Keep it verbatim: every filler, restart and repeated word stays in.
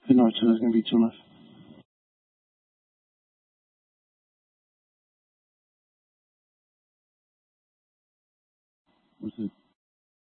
Good night, so there's going to be two left. What's it?